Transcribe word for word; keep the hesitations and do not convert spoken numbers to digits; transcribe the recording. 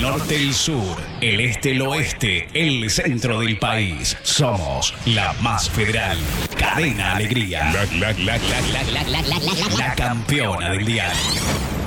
norte, el sur, el este, el oeste, el centro del país. Somos la más federal. Cadena Alegría. La, la, la, la, la, la, la, la, la, la campeona del diario.